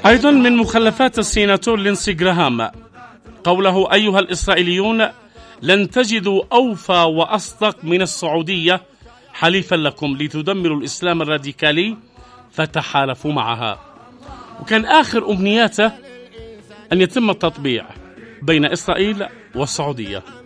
أيضا من مخلفات السيناتور لينسي جراهام قوله: أيها الإسرائيليون، لن تجدوا أوفى وأصدق من السعودية حليفا لكم لتدمروا الإسلام الراديكالي فتحالفوا معها. وكان آخر أمنياته أن يتم التطبيع بين إسرائيل والسعودية.